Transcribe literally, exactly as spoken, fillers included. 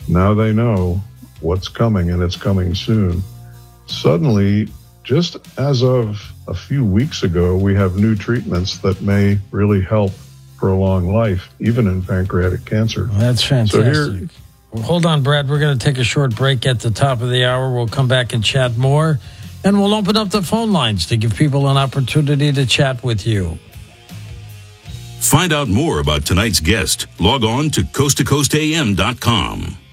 now they know what's coming, and it's coming soon. Suddenly, just as of a few weeks ago, we have new treatments that may really help prolong life, even in pancreatic cancer. Well, that's fantastic. So here, well, hold on, Brad. We're going to take a short break at the top of the hour. We'll come back and chat more, and we'll open up the phone lines to give people an opportunity to chat with you. Find out more about tonight's guest. Log on to coast to coast a m dot com.